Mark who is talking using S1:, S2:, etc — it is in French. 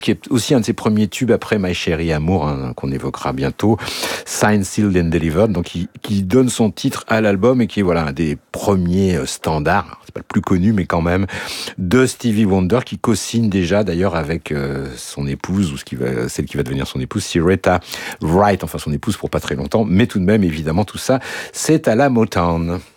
S1: qui est aussi un de ses premiers tubes après My Chérie Amour, hein, qu'on évoquera bientôt, Signed, Sealed and Delivered, donc qui donne son titre à l'album et qui est voilà un des premiers standards, c'est pas le plus connu mais quand même, de Stevie Wonder, qui co-signe déjà d'ailleurs avec son épouse, ou celle qui va devenir son épouse, Syreeta Wright, enfin son épouse pour pas très longtemps, mais tout de même évidemment tout ça c'est à la Motown.